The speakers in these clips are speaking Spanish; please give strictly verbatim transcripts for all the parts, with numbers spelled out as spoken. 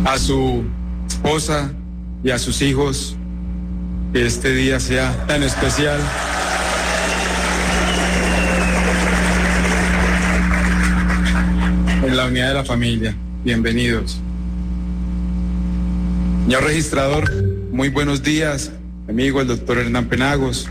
a su esposa y a sus hijos, que este día sea tan especial. En la unidad de la familia, bienvenidos. Señor registrador, muy buenos días, amigo el doctor Hernán Penagos.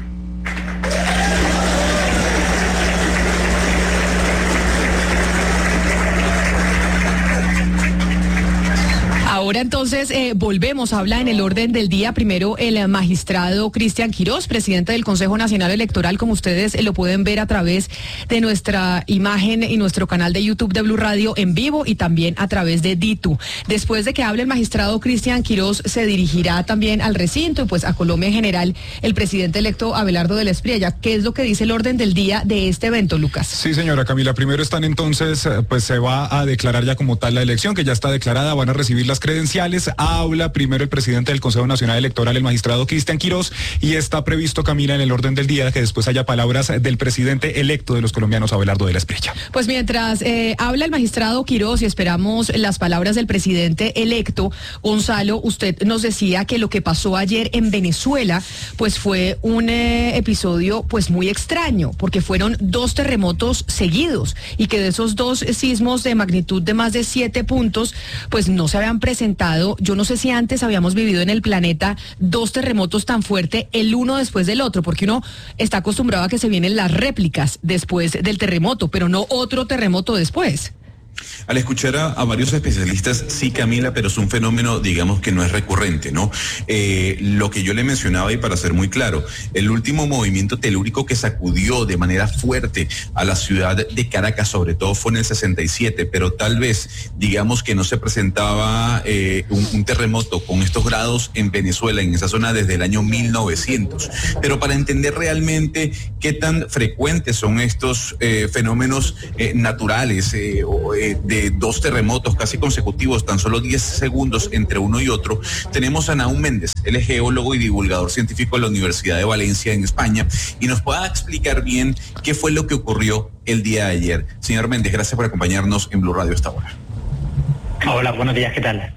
Ahora entonces eh, volvemos a hablar en el orden del día. Primero el magistrado Cristian Quirós, presidente del Consejo Nacional Electoral, como ustedes eh, lo pueden ver a través de nuestra imagen y nuestro canal de YouTube de Blue Radio en vivo y también a través de Ditu. Después de que hable el magistrado Cristian Quirós, se dirigirá también al recinto y pues a Colombia en general el presidente electo Abelardo del Espriella. ¿Qué es lo que dice el orden del día de este evento, Lucas? Sí, señora Camila. Primero están entonces, pues se va a declarar ya como tal la elección, que ya está declarada, van a recibir las credenciales. Habla primero el presidente del Consejo Nacional Electoral, el magistrado Cristian Quirós, y está previsto, Camila, en el orden del día que después haya palabras del presidente electo de los colombianos, Abelardo de la Espriella. Pues mientras eh, habla el magistrado Quirós y esperamos las palabras del presidente electo, Gonzalo, usted nos decía que lo que pasó ayer en Venezuela pues fue un eh, episodio pues muy extraño, porque fueron dos terremotos seguidos y que de esos dos sismos de magnitud de más de siete puntos pues no se habían presentado. Yo no sé si antes habíamos vivido en el planeta dos terremotos tan fuertes, el uno después del otro, porque uno está acostumbrado a que se vienen las réplicas después del terremoto, pero no otro terremoto después. Al escuchar a, a varios especialistas, sí, Camila, pero es un fenómeno, digamos, que no es recurrente, ¿no? Eh, lo que yo le mencionaba, y para ser muy claro, el último movimiento telúrico que sacudió de manera fuerte a la ciudad de Caracas, sobre todo, fue en el sesenta y siete, pero tal vez, digamos, que no se presentaba eh, un, un terremoto con estos grados en Venezuela, en esa zona, desde el año mil novecientos. Pero para entender realmente qué tan frecuentes son estos eh, fenómenos eh, naturales eh, o eh, de dos terremotos casi consecutivos, tan solo diez segundos entre uno y otro, tenemos a Nahum Méndez, él es geólogo y divulgador científico de la Universidad de Valencia en España, y nos pueda explicar bien qué fue lo que ocurrió el día de ayer. Señor Méndez, gracias por acompañarnos en Blue Radio esta hora. Hola, buenos días, ¿qué tal?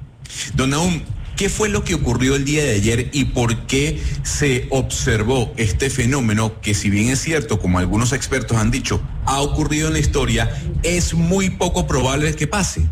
Don Nahum, ¿qué fue lo que ocurrió el día de ayer y por qué se observó este fenómeno que, si bien es cierto, como algunos expertos han dicho, ha ocurrido en la historia, es muy poco probable que pase?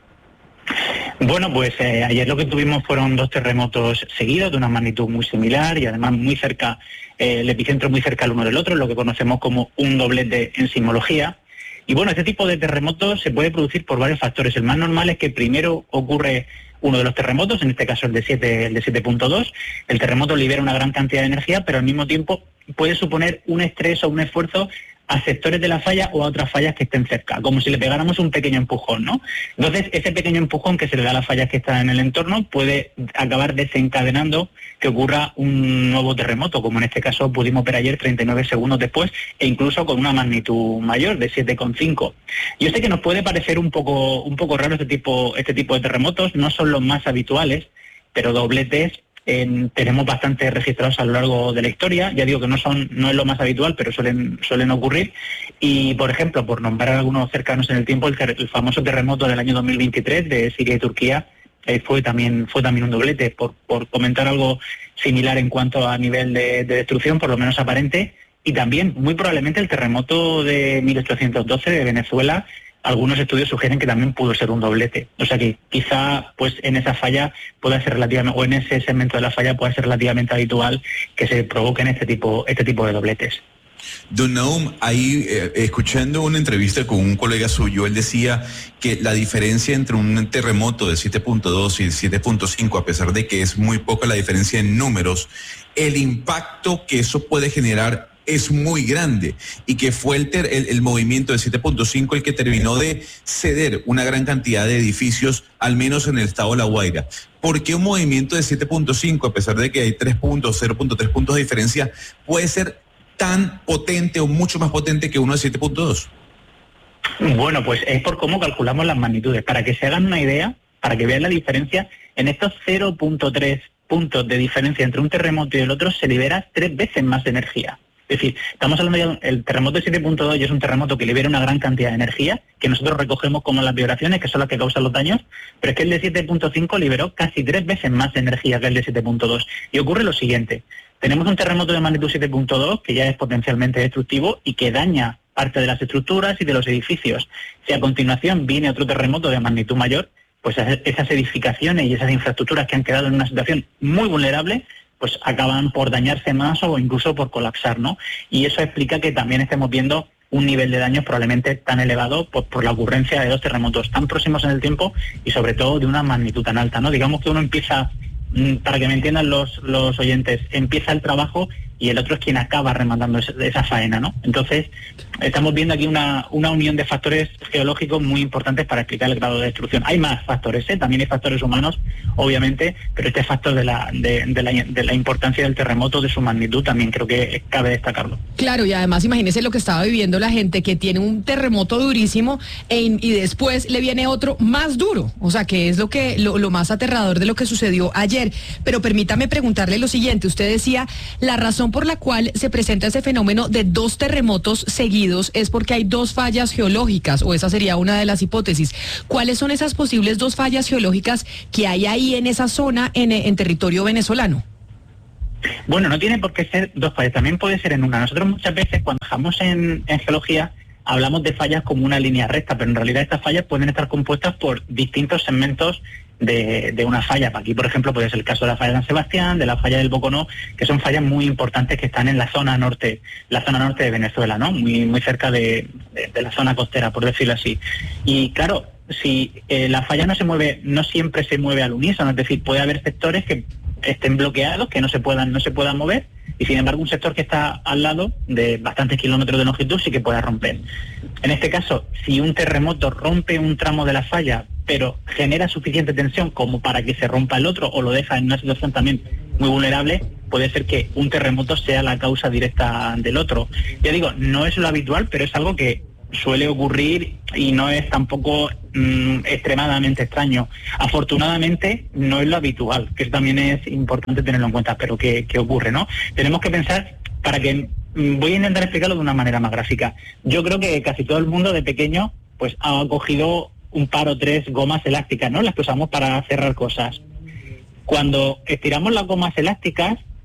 Bueno, pues eh, ayer lo que tuvimos fueron dos terremotos seguidos de una magnitud muy similar y además muy cerca, eh, el epicentro muy cerca el uno del otro, lo que conocemos como un doblete en sismología. Y bueno, este tipo de terremotos se puede producir por varios factores. El más normal es que primero ocurre uno de los terremotos, en este caso el de siete, el de siete punto dos, el terremoto libera una gran cantidad de energía, pero al mismo tiempo puede suponer un estrés o un esfuerzo a sectores de la falla o a otras fallas que estén cerca, como si le pegáramos un pequeño empujón, ¿no? Entonces, ese pequeño empujón que se le da a las fallas que están en el entorno puede acabar desencadenando que ocurra un nuevo terremoto, como en este caso pudimos ver ayer treinta y nueve segundos después, e incluso con una magnitud mayor de siete coma cinco. Yo sé que nos puede parecer un poco un poco raro este tipo este tipo de terremotos, no son los más habituales, pero dobletes En, tenemos bastante registrados a lo largo de la historia. Ya digo que no son no es lo más habitual, pero suelen suelen ocurrir. Y, por ejemplo, por nombrar algunos cercanos en el tiempo, el, el famoso terremoto del año dos mil veintitrés de Siria y Turquía eh, fue también fue también un doblete, por, por comentar algo similar en cuanto a nivel de, de destrucción, por lo menos aparente. Y también, muy probablemente, el terremoto de mil ochocientos doce de Venezuela, algunos estudios sugieren que también pudo ser un doblete. O sea que quizá pues en esa falla pueda ser relativamente, o en ese segmento de la falla pueda ser relativamente habitual que se provoquen este tipo, este tipo de dobletes. Don Nahum, ahí eh, escuchando una entrevista con un colega suyo, él decía que la diferencia entre un terremoto de siete punto dos y siete punto cinco, a pesar de que es muy poca la diferencia en números, el impacto que eso puede generar es muy grande, y que fue el, ter, el, el movimiento de siete punto cinco el que terminó de ceder una gran cantidad de edificios, al menos en el estado de La Guaira. ¿Por qué un movimiento de siete punto cinco, a pesar de que hay tres puntos, cero punto tres puntos de diferencia, puede ser tan potente o mucho más potente que uno de siete punto dos? Bueno, pues es por cómo calculamos las magnitudes. Para que se hagan una idea, para que vean la diferencia, en estos cero punto tres puntos de diferencia entre un terremoto y el otro se libera tres veces más energía. Es decir, estamos hablando del terremoto de siete punto dos y es un terremoto que libera una gran cantidad de energía, que nosotros recogemos como las vibraciones, que son las que causan los daños, pero es que el de siete punto cinco liberó casi tres veces más energía que el de siete punto dos. Y ocurre lo siguiente, tenemos un terremoto de magnitud siete punto dos que ya es potencialmente destructivo y que daña parte de las estructuras y de los edificios. Si a continuación viene otro terremoto de magnitud mayor, pues esas edificaciones y esas infraestructuras que han quedado en una situación muy vulnerable, pues acaban por dañarse más o incluso por colapsar, ¿no? Y eso explica que también estemos viendo un nivel de daños probablemente tan elevado por, por la ocurrencia de dos terremotos tan próximos en el tiempo y sobre todo de una magnitud tan alta, ¿no? Digamos que uno empieza, para que me entiendan los, los oyentes, empieza el trabajo y el otro es quien acaba rematando esa, esa faena, ¿no? Entonces, estamos viendo aquí una, una unión de factores geológicos muy importantes para explicar el grado de destrucción. Hay más factores, ¿eh? También hay factores humanos, obviamente, pero este factor de la, de, de la, de la importancia del terremoto, de su magnitud, también creo que cabe destacarlo. Claro, y además imagínese lo que estaba viviendo la gente que tiene un terremoto durísimo e, y después le viene otro más duro, o sea, que es lo, que, lo, lo más aterrador de lo que sucedió ayer. Pero permítame preguntarle lo siguiente, usted decía, la razón por la cual se presenta ese fenómeno de dos terremotos seguidos es porque hay dos fallas geológicas, o esa sería una de las hipótesis. ¿Cuáles son esas posibles dos fallas geológicas que hay ahí en esa zona, en, en territorio venezolano? Bueno, no tiene por qué ser dos fallas, también puede ser en una. Nosotros muchas veces cuando trabajamos en, en geología hablamos de fallas como una línea recta, pero en realidad estas fallas pueden estar compuestas por distintos segmentos de, de una falla. Aquí, por ejemplo, puede ser el caso de la falla de San Sebastián, de la falla del Boconó, que son fallas muy importantes que están en la zona norte, la zona norte de Venezuela, ¿no? Muy, muy cerca de, de, de la zona costera, por decirlo así. Y claro, si eh, la falla no se mueve, no siempre se mueve al unísono, es decir, puede haber sectores que estén bloqueados, que no se puedan, no se puedan mover, y sin embargo un sector que está al lado de bastantes kilómetros de longitud sí que puede romper. En este caso, si un terremoto rompe un tramo de la falla, pero genera suficiente tensión como para que se rompa el otro o lo deja en una situación también muy vulnerable, puede ser que un terremoto sea la causa directa del otro. Ya digo, no es lo habitual, pero es algo que suele ocurrir y no es tampoco mmm, extremadamente extraño. Afortunadamente no es lo habitual, que eso también es importante tenerlo en cuenta, pero que, que ocurre, ¿no? Tenemos que pensar, para que mmm, voy a intentar explicarlo de una manera más gráfica. Yo creo que casi todo el mundo de pequeño pues ha cogido un par o tres gomas elásticas, ¿no? Las que usamos para cerrar cosas. Cuando estiramos las gomas elásticas,